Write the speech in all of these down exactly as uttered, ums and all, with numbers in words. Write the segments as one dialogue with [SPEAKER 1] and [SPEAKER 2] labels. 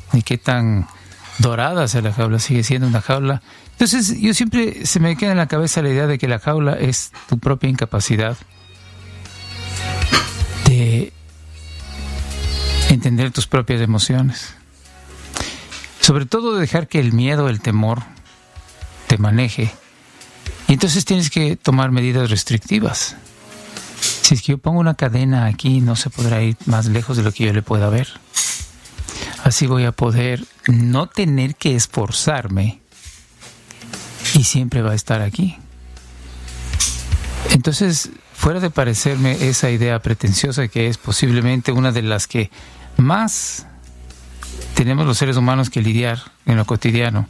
[SPEAKER 1] ni qué tan dorada sea la jaula, sigue siendo una jaula. Entonces yo siempre se me queda en la cabeza la idea de que la jaula es tu propia incapacidad de entender tus propias emociones. Sobre todo dejar que el miedo, el temor te maneje. Y entonces tienes que tomar medidas restrictivas. Si es que yo pongo una cadena aquí, no se podrá ir más lejos de lo que yo le pueda ver. Así voy a poder no tener que esforzarme y siempre va a estar aquí. Entonces, fuera de parecerme esa idea pretenciosa que es posiblemente una de las que más tenemos los seres humanos que lidiar en lo cotidiano,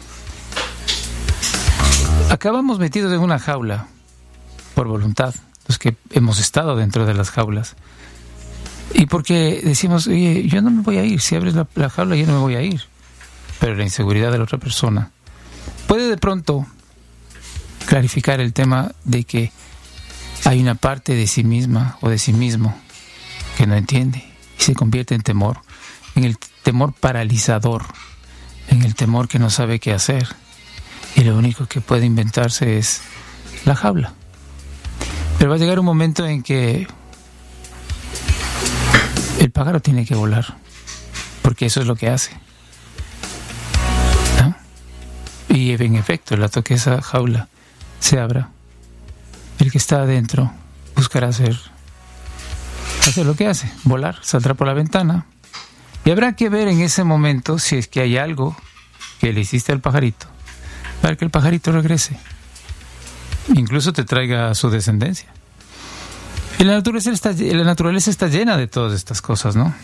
[SPEAKER 1] acabamos metidos en una jaula por voluntad, los que hemos estado dentro de las jaulas. Y porque decimos, oye, yo no me voy a ir, si abres la, la jaula yo no me voy a ir. Pero la inseguridad de la otra persona puede de pronto clarificar el tema de que hay una parte de sí misma o de sí mismo que no entiende y se convierte en temor, en el temor paralizador, en el temor que no sabe qué hacer. Y lo único que puede inventarse es la jaula. Pero va a llegar un momento en que el pájaro tiene que volar, porque eso es lo que hace, ¿no? Y en efecto, el rato que esa jaula se abra, el que está adentro buscará hacer, hacer lo que hace, volar, saldrá por la ventana. Y habrá que ver en ese momento si es que hay algo que le hiciste al pajarito para que el pajarito regrese, incluso te traiga a su descendencia. Y la naturaleza está, la naturaleza está llena de todas estas cosas, ¿no?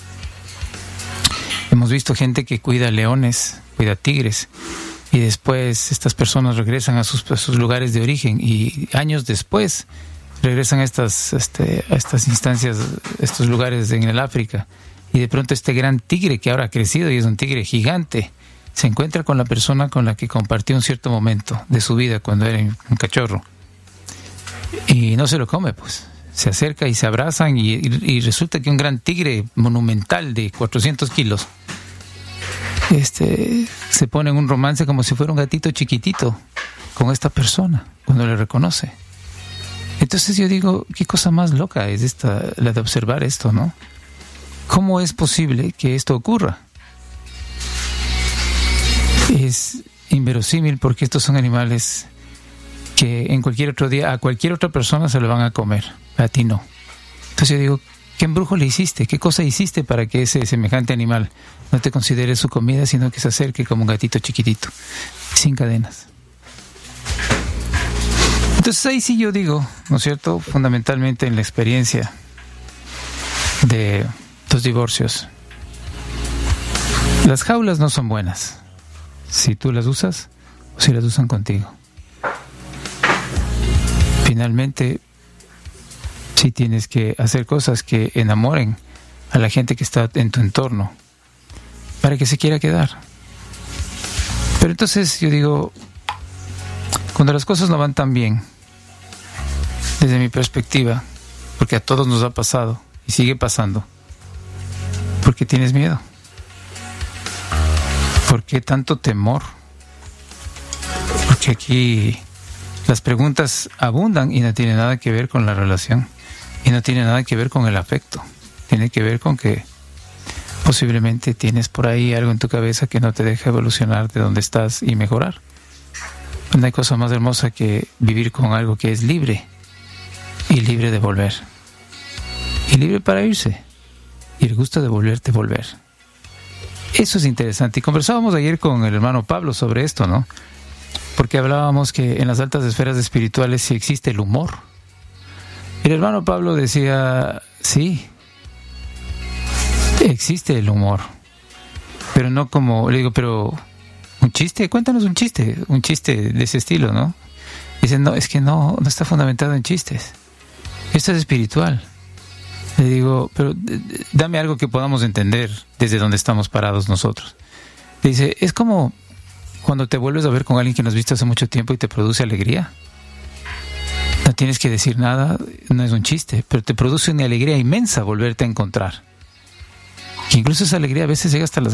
[SPEAKER 1] Hemos visto gente que cuida leones, cuida tigres, y después estas personas regresan a sus, a sus lugares de origen, y años después regresan a estas, este, a estas instancias, estos lugares en el África, y de pronto este gran tigre que ahora ha crecido y es un tigre gigante, se encuentra con la persona con la que compartió un cierto momento de su vida cuando era un cachorro, y no se lo come, pues. Se acerca y se abrazan y, y, y resulta que un gran tigre monumental de cuatrocientos kilos este, se pone en un romance como si fuera un gatito chiquitito con esta persona cuando le reconoce. Entonces yo digo, qué cosa más loca es esta, la de observar esto, ¿no? ¿Cómo es posible que esto ocurra? Es inverosímil porque estos son animales que en cualquier otro día a cualquier otra persona se lo van a comer, a ti no. Entonces yo digo, ¿qué embrujo le hiciste? ¿Qué cosa hiciste para que ese semejante animal no te considere su comida, sino que se acerque como un gatito chiquitito, sin cadenas? Entonces ahí sí yo digo, ¿no es cierto?, fundamentalmente en la experiencia de los divorcios, las jaulas no son buenas si tú las usas o si las usan contigo. Finalmente, sí tienes que hacer cosas que enamoren a la gente que está en tu entorno para que se quiera quedar. Pero entonces yo digo, cuando las cosas no van tan bien, desde mi perspectiva, porque a todos nos ha pasado y sigue pasando, ¿por qué tienes miedo? ¿Por qué tanto temor? Porque aquí las preguntas abundan y no tienen nada que ver con la relación y no tiene nada que ver con el afecto. Tiene que ver con que posiblemente tienes por ahí algo en tu cabeza que no te deja evolucionar de donde estás y mejorar. No hay cosa más hermosa que vivir con algo que es libre y libre de volver y libre para irse y el gusto de volverte a volver. Eso es interesante. Y conversábamos ayer con el hermano Pablo sobre esto, ¿no? Porque hablábamos que en las altas esferas espirituales sí existe el humor. El hermano Pablo decía, sí, existe el humor, pero no como, le digo, pero un chiste, cuéntanos un chiste, un chiste de ese estilo, ¿no? Dicen, no, es que no, no está fundamentado en chistes, esto es espiritual. Le digo, pero dame algo que podamos entender desde donde estamos parados nosotros. Le dice, es como cuando te vuelves a ver con alguien que no has visto hace mucho tiempo y te produce alegría. No tienes que decir nada, no es un chiste, pero te produce una alegría inmensa volverte a encontrar. Que incluso esa alegría a veces llega hasta las